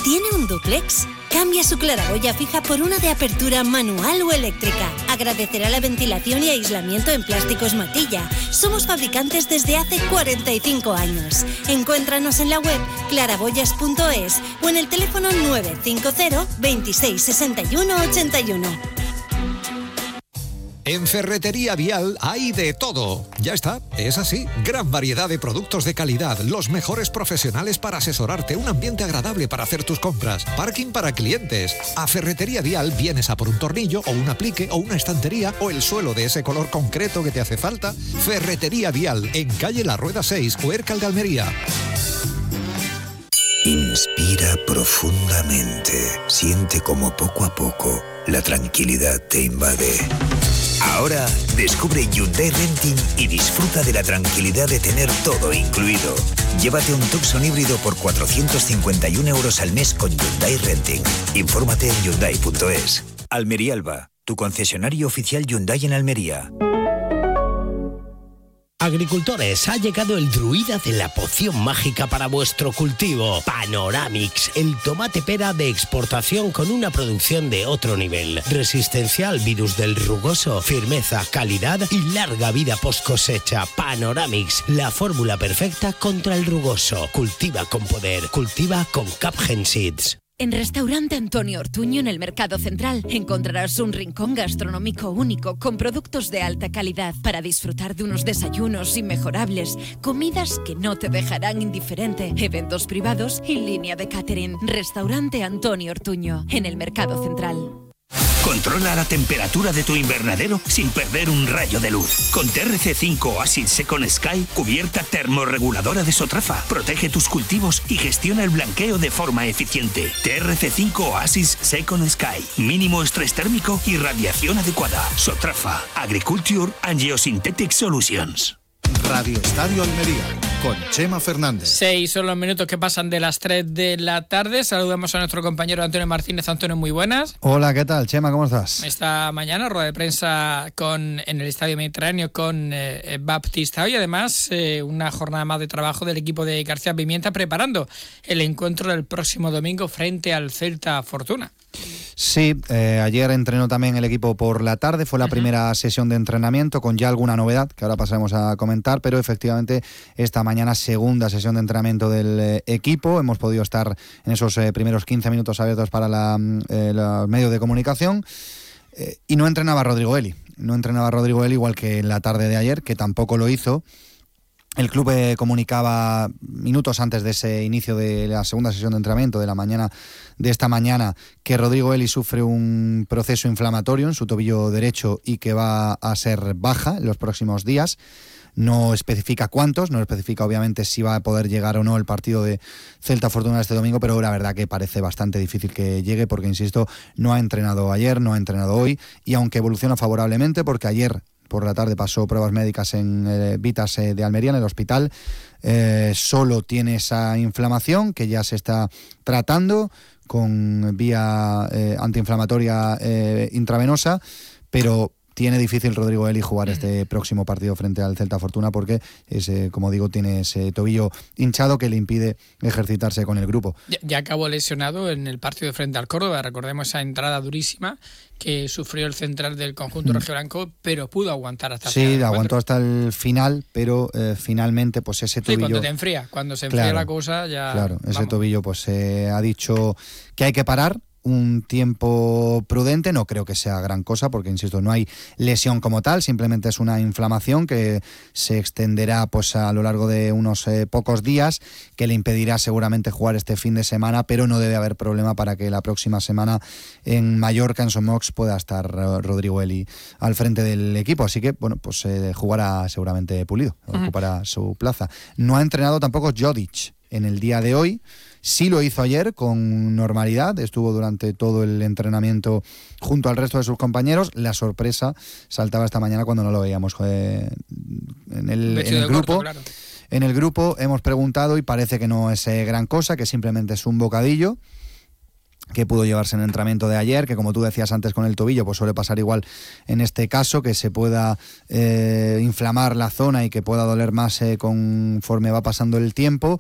¿Tiene un dúplex? Cambia su claraboya fija por una de apertura manual o eléctrica. Agradecerá la ventilación y aislamiento en plásticos Matilla. Somos fabricantes desde hace 45 años. Encuéntranos en la web claraboyas.es o en el teléfono 950 26 61 81. En Ferretería Vial hay de todo. Ya está, es así. Gran variedad de productos de calidad, los mejores profesionales para asesorarte, un ambiente agradable para hacer tus compras, parking para clientes. A Ferretería Vial vienes a por un tornillo o un aplique o una estantería o el suelo de ese color concreto que te hace falta. Ferretería Vial, en calle La Rueda 6, Huércal de Almería. Inspira profundamente. Siente como poco a poco la tranquilidad te invade. Ahora descubre Hyundai Renting y disfruta de la tranquilidad de tener todo incluido. Llévate un Tucson híbrido por 451 euros al mes con Hyundai Renting. Infórmate en Hyundai.es. Almería Alba, tu concesionario oficial Hyundai en Almería. Agricultores, ha llegado el druida de la poción mágica para vuestro cultivo. Panoramix, el tomate pera de exportación con una producción de otro nivel. Resistencia al virus del rugoso, firmeza, calidad y larga vida post cosecha. Panoramix, la fórmula perfecta contra el rugoso. Cultiva con poder, cultiva con Capgen Seeds. En Restaurante Antonio Ortuño, en el Mercado Central, encontrarás un rincón gastronómico único con productos de alta calidad para disfrutar de unos desayunos inmejorables, comidas que no te dejarán indiferente, eventos privados y línea de catering. Restaurante Antonio Ortuño, en el Mercado Central. Controla la temperatura de tu invernadero sin perder un rayo de luz. Con TRC5 Oasis Second Sky, cubierta termorreguladora de Sotrafa. Protege tus cultivos y gestiona el blanqueo de forma eficiente. TRC5 Oasis Second Sky. Mínimo estrés térmico y radiación adecuada. Sotrafa. Agriculture and Geosynthetic Solutions. Radio Estadio Almería, con Chema Fernández. 6 son los minutos que pasan de las 3 de la tarde. Saludamos a nuestro compañero Antonio Martínez. Antonio, muy buenas. Hola, ¿qué tal, Chema? ¿Cómo estás? Esta mañana, rueda de prensa en el Estadio Mediterráneo con Baptista. Y además, una jornada más de trabajo del equipo de García Pimienta preparando el encuentro del próximo domingo frente al Celta Fortuna. Sí, ayer entrenó también el equipo por la tarde, fue la primera sesión de entrenamiento con ya alguna novedad que ahora pasaremos a comentar, pero efectivamente esta mañana segunda sesión de entrenamiento del equipo. Hemos podido estar en esos primeros 15 minutos abiertos para los medios de comunicación y no entrenaba Rodrigo Eli, igual que en la tarde de ayer, que tampoco lo hizo. El club comunicaba minutos antes de ese inicio de la segunda sesión de entrenamiento de la mañana de esta mañana que Rodrigo Eli sufre un proceso inflamatorio en su tobillo derecho y que va a ser baja en los próximos días. No especifica cuántos, no especifica obviamente si va a poder llegar o no el partido de Celta Fortuna este domingo, pero la verdad que parece bastante difícil que llegue porque, insisto, no ha entrenado ayer, no ha entrenado hoy, y aunque evoluciona favorablemente porque ayer por la tarde pasó pruebas médicas en Vitas de Almería, en el hospital, solo tiene esa inflamación que ya se está tratando con vía antiinflamatoria intravenosa, pero tiene difícil Rodrigo Eli jugar este próximo partido frente al Celta Fortuna porque, como digo, tiene ese tobillo hinchado que le impide ejercitarse con el grupo. Ya acabó lesionado en el partido de frente al Córdoba. Recordemos esa entrada durísima que sufrió el central del conjunto rojiblanco, pero pudo aguantar hasta el final. Sí, aguantó hasta el final, pero finalmente pues ese tobillo... Sí, cuando se enfría la cosa ya... Claro, ese tobillo pues ha dicho que hay que parar un tiempo prudente. No creo que sea gran cosa porque, insisto, no hay lesión como tal, simplemente es una inflamación que se extenderá pues a lo largo de unos pocos días, que le impedirá seguramente jugar este fin de semana, pero no debe haber problema para que la próxima semana en Mallorca, en Somox, pueda estar Rodrigo Eli al frente del equipo, así que bueno, pues jugará seguramente Pulido, ocupará su plaza. No ha entrenado tampoco Jodic en el día de hoy. Sí lo hizo ayer con normalidad, estuvo durante todo el entrenamiento junto al resto de sus compañeros. La sorpresa saltaba esta mañana cuando no lo veíamos en el grupo. Corto, claro. En el grupo hemos preguntado y parece que no es gran cosa, que simplemente es un bocadillo que pudo llevarse en el entrenamiento de ayer, que como tú decías antes con el tobillo, pues suele pasar igual en este caso, que se pueda inflamar la zona y que pueda doler más conforme va pasando el tiempo,